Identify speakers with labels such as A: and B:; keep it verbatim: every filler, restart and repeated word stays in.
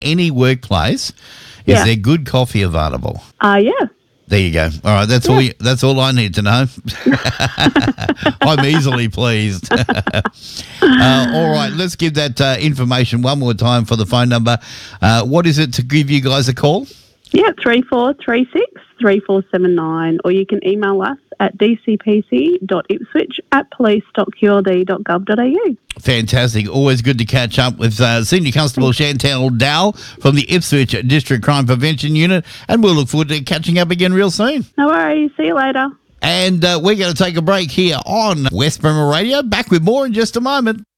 A: any workplace, is
B: Yeah.
A: there good coffee available?
B: Uh, yeah.
A: There you go. All right, that's
B: Yeah.
A: all. You, that's all I need to know. I'm easily pleased. uh, all right, let's give that uh, information one more time for the phone number. Uh, what is it to give you guys a call?
B: Yeah, three four three six, three four seven nine, or you can email us at d c p c dot ipswich at police dot q l d dot gov dot a u.
A: Fantastic. Always good to catch up with uh, Senior Constable Chantel Dow from the Ipswich District Crime Prevention Unit, and we'll look forward to catching up again real soon.
B: No worries. See you later.
A: And uh, we're going to take a break here on West Bremer Radio. Back with more in just a moment.